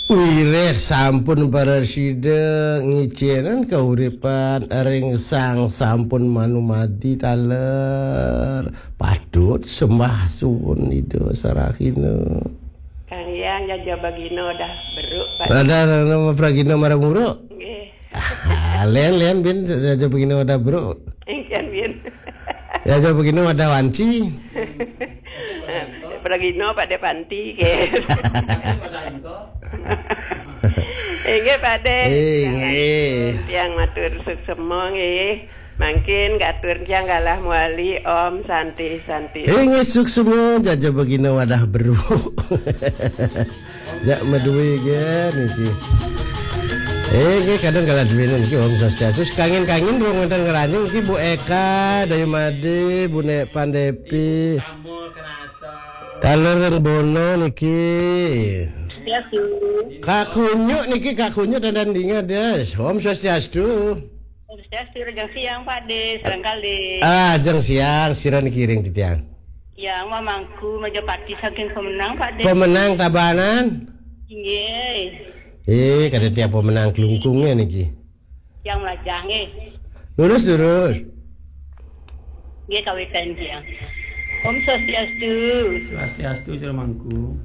Wireh sampun para sida ngicenen kauripan ring sang sampun manumadi taler padut sembah suwun ida sarahina. Kang Yang jaja bagino dah beruk Pak. Ada nama pragino marang muruk. Nggih. Len bin jaja begino ada bro. Engken bin. Jaja begino ada wanci. Pragino Pak De Panti ke. Nggih Pak De. Yang matur suksema nggih. Mangkin gatur yang galah muali Om Santi. Nggih suksema jaja begino wadah bro. Jak medui ge niki. Nggih kadang kalah duwenan iki Om Swastiastu kangen-kangen rong wonten ngeranjing iki Bu Eka, Dayu Made, Bu Nek Pandepi. Taler bono niki. Swastiastu. Kak Kunyuk dandan dingat des. Om Swastiastu. Swastiastu rejang siang Pak De serangkali. Jeng siang sira kiring titiang. Yang mamangku Majapahit saking pemenang Pak De. Pemenang tabanan. Nggih. Kada tiap pemenang klungkungnya niki. Yang melajah nggih. Lurus. Nggih kawitan siang. Om Swastiastu. Swastiastu Jero Mangku.